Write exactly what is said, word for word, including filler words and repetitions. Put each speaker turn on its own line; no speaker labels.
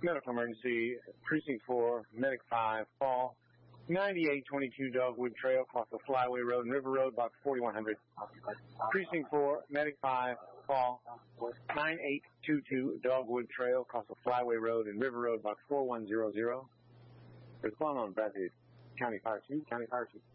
Medical emergency, precinct four, medic five, fall, ninety-eight twenty-two Dogwood Trail, across the Flyway Road and River Road, box forty-one hundred. Precinct four, medic five, fall, nine eight two two Dogwood Trail, across the Flyway Road and River Road, box four one zero zero. Respond on Bradley County Fire Chief, County Fire Chief.